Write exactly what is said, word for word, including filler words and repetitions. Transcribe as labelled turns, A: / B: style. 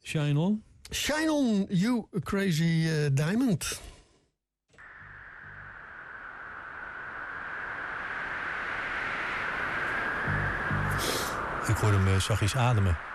A: Shine On?
B: Shine On, You Crazy uh, Diamond.
A: Ik hoorde hem uh, zachtjes ademen.